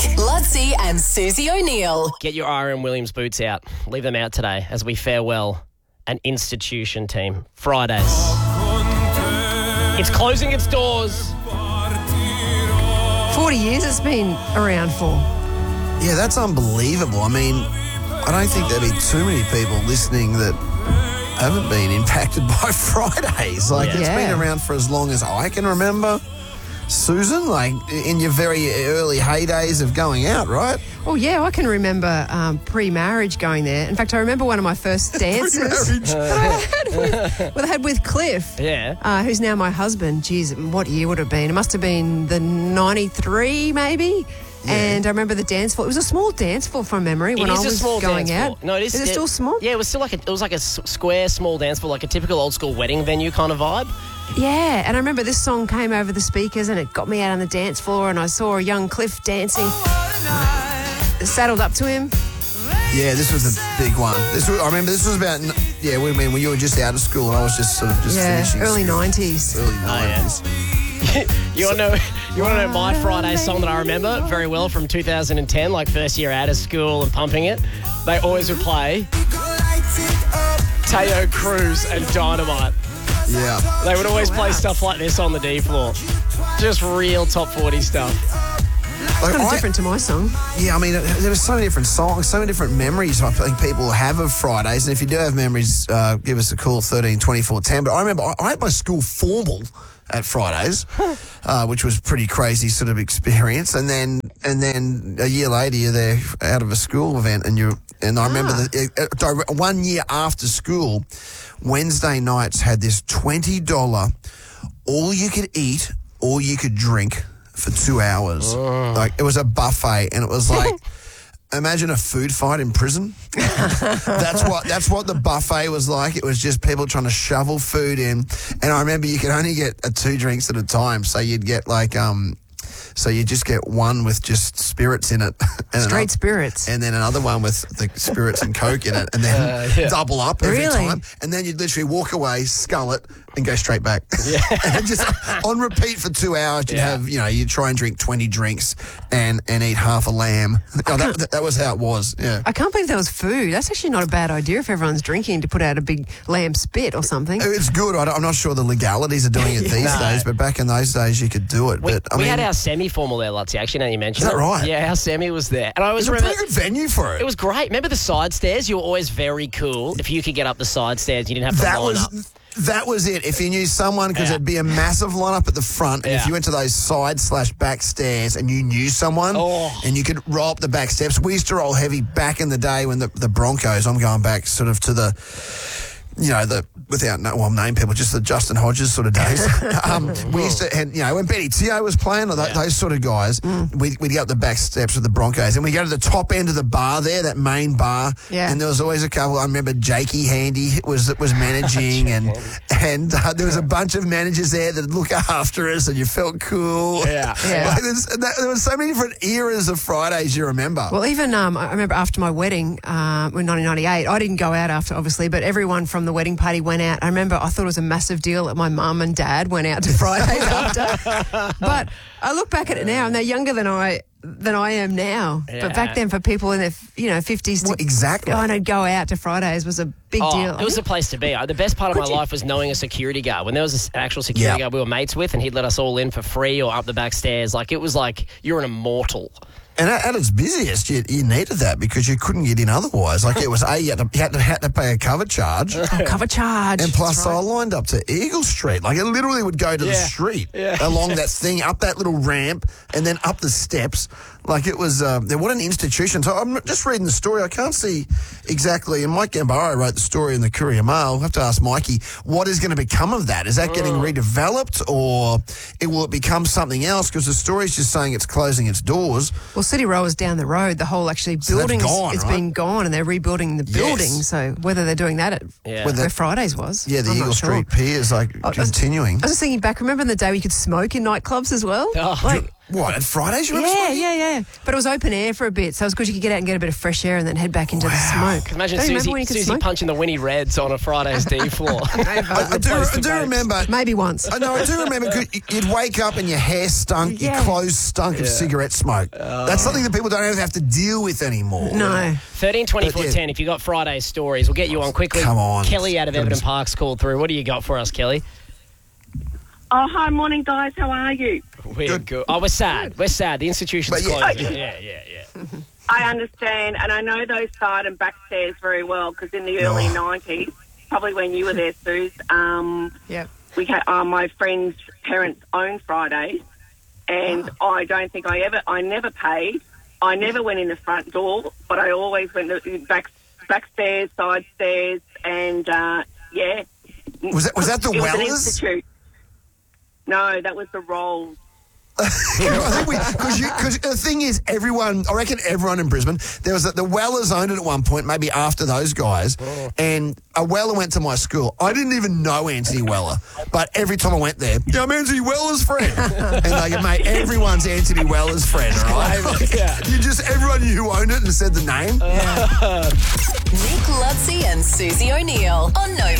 Lutzi and Susie O'Neill. Get your RM Williams boots out. Leave them out today as we farewell an institution team. Fridays. It's closing its doors. 40 years it's been around for. Yeah, that's unbelievable. I mean, I don't think there'd be too many people listening that haven't been impacted by Fridays. Like, it's been around for as long as I can remember. Susan, like in your very early heydays of going out, right? Oh, yeah, I can remember pre-marriage going there. In fact, I remember one of my first dances that I had with Cliff, who's now my husband. Geez, what year would it have been? It must have been the 93, maybe. Yeah. And I remember the dance floor. It was a small dance floor from memory when I was going out. No, is it still small? Yeah, it was still like a square, small dance floor, like a typical old school wedding venue kind of vibe. Yeah, and I remember this song came over the speakers and it got me out on the dance floor and I saw a young Cliff dancing, saddled up to him. Yeah, this was the big one. I remember this was about, when you were just out of school and I was just finishing early school. 90s. Early 90s. You want to know my Friday song that I remember very well from 2010, like first year out of school and pumping it? They always would play Teo Cruz and Dynamite. Yeah. They would always play stuff like this on the D floor. Just real top 40 stuff. Like, kind of different to my song. Yeah, I mean, there were so many different songs, so many different memories I think people have of Fridays. And if you do have memories, give us a call, 13 24 10. But I remember I had my school formal at Fridays, which was a pretty crazy sort of experience. And then a year later, you're there out of a school event, and I remember 1 year after school, Wednesday nights had this $20 all you could eat, all you could drink for 2 hours. Like, it was a buffet, and it was like, imagine a food fight in prison. That's what the buffet was like. It was just people trying to shovel food in. And I remember you could only get 2 drinks at a time. So you'd get so you just get one with just spirits in it. And Straight spirits. And then another one with the spirits and Coke in it. And then double up every time. And then you'd literally walk away, scull it, and go straight back. Yeah. And just on repeat for 2 hours, you'd have, you'd try and drink 20 drinks and eat half a lamb. That was how it was, yeah. I can't believe there was food. That's actually not a bad idea if everyone's drinking to put out a big lamb spit or something. It's good. I'm not sure the legalities of doing it these days, but back in those days you could do it. We had our semi-formal there, Lutzi, actually, now you mentioned it. Is that right? Yeah, our semi was there. And I always remember, a pretty good venue for it. It was great. Remember the side stairs? You were always very cool. If you could get up the side stairs, you didn't have to line up. That was it. If you knew someone, because there'd be a massive lineup at the front, and if you went to those side/back stairs and you knew someone, and you could roll up the back steps. We used to roll heavy back in the day when the Broncos, I'm going back sort of to the, without name people, just the Justin Hodges sort of days. We used to, and when Betty Teo was playing, or those sort of guys, we'd go up the back steps with the Broncos, and we go to the top end of the bar there, that main bar, and there was always a couple. I remember Jakey Handy was managing, and there was a bunch of managers there that look after us, and you felt cool. Yeah. Like, there was so many different eras of Fridays you remember. Well, even I remember after my wedding, in 1998, I didn't go out after, obviously, but everyone from the wedding party went out. I remember I thought it was a massive deal that my mum and dad went out to Fridays after. But I look back at it now, and they're younger than I am now. Yeah. But back then, for people in their 50s, to go out to Fridays was a big deal. It was the place to be. The best part of my life was knowing a security guard. When there was an actual security guard we were mates with, and he'd let us all in for free or up the back stairs. Like, it was like you're an immortal. And at its busiest, you needed that because you couldn't get in otherwise. Like, it was you had to pay a cover charge. Cover charge. And plus, I lined up to Eagle Street. Like, it literally would go to the street along that thing, up that little ramp, and then up the steps. Like, it was, what an institution. So I'm just reading the story. I can't see exactly, and Mike Gambaro wrote the story in the Courier Mail. I'll have to ask Mikey, what is going to become of that? Is that getting redeveloped, or will it become something else? Because the story's just saying it's closing its doors. Well, City Row is down the road. The whole building has been gone, and they're rebuilding the building. So whether they're doing that at where Fridays was. Yeah, the Eagle Street Pier is continuing. I was just thinking back, remember the day we could smoke in nightclubs as well? What, at Fridays you remember smoking? Yeah. But it was open air for a bit, so it was good you could get out and get a bit of fresh air and then head back into the smoke. Imagine Don't you remember when you could Susie smoke? punching the Winnie Reds on a Friday's D floor. I do remember. Maybe once. I know. I do remember. You'd wake up and your hair stunk, your Yeah. clothes stunk of cigarette smoke. That's something that people don't ever have to deal with anymore. No. 13 24 But, 10. If you got Friday's stories, we'll get you on quickly. Come on. Kelly out of Everton Park's called through. What do you got for us, Kelly? Oh, hi, morning, guys. How are you? We're good. Oh, we're sad. We're sad. The institution's But yeah. closed. Yeah. I understand, and I know those side and back stairs very well because in the early 90s, probably when you were there, Suze, Yep. we had my friend's parents owned Fridays, and I don't think I never paid. I never went in the front door, but I always went back stairs, side stairs, and yeah. Was that the It was an Wellers? institute. No, that was the Rolls. Because the thing is, I reckon everyone in Brisbane, there was the Wellers owned it at one point, maybe after those guys, and a Weller went to my school. I didn't even know Anthony Weller, but every time I went there, yeah, I'm Anthony Weller's friend. And they go, mate, everyone's Anthony Weller's friend, all right? Everyone knew who owned it and said the name. Nick Lutzi and Susie O'Neill on Nova.